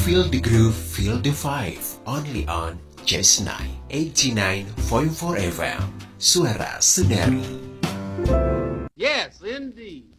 Feel the groove, feel the vibe. Only on Just 9, 89.4 FM. Suara Sudari. Yes, indeed.